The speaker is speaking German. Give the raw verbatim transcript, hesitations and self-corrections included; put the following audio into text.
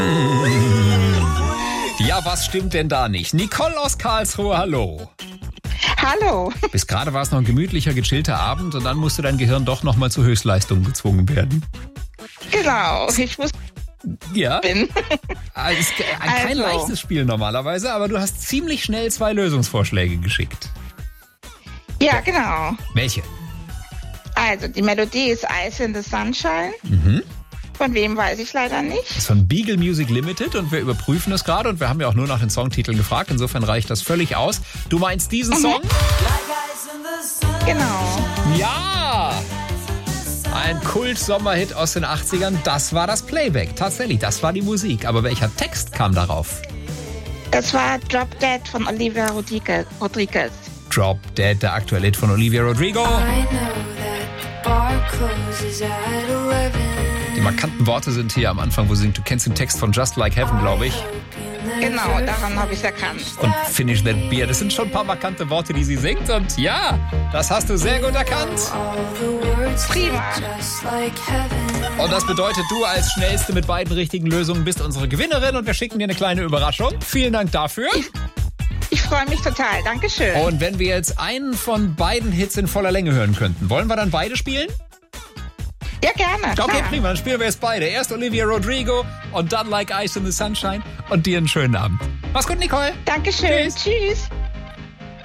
Ja, was stimmt denn da nicht? Nicole aus Karlsruhe, hallo. Hallo. Bis gerade war es noch ein gemütlicher, gechillter Abend und dann musste dein Gehirn doch nochmal zu Höchstleistungen gezwungen werden. Genau, ich muss Ja, bin. es ist kein Also. leichtes Spiel normalerweise, aber du hast ziemlich schnell zwei Lösungsvorschläge geschickt. Ja, genau. Welche? Also, die Melodie ist Ice in the Sunshine. Mhm. Von wem weiß ich leider nicht. Das ist von Beagle Music Limited und wir überprüfen es gerade und wir haben ja auch nur nach den Songtiteln gefragt, insofern reicht das völlig aus. Du meinst diesen Mhm. Song? Genau. Ja! Ein Kult-Sommerhit aus den achtzigern, das war das Playback. Tatsächlich, das war die Musik. Aber welcher Text kam darauf? Das war Drop Dead von Olivia Rodriguez. Rodriguez. Drop Dead, der aktuelle Hit von Olivia Rodrigo. Die markanten Worte sind hier am Anfang, wo sie singt, du kennst den Text von Just Like Heaven, glaube ich. Genau, daran habe ich es erkannt. Und Finish That Beer, das sind schon ein paar markante Worte, die sie singt. Und ja, das hast du sehr gut erkannt. Prima. Und das bedeutet, du als Schnellste mit beiden richtigen Lösungen bist unsere Gewinnerin und wir schicken dir eine kleine Überraschung. Vielen Dank dafür. Ich freue mich total. Dankeschön. Und wenn wir jetzt einen von beiden Hits in voller Länge hören könnten, wollen wir dann beide spielen? Ja, gerne. Okay, klar. prima, dann spielen wir jetzt beide. Erst Olivia Rodrigo und dann Like Ice in the Sunshine und dir einen schönen Abend. Mach's gut, Nicole. Dankeschön. Tschüss. Tschüss.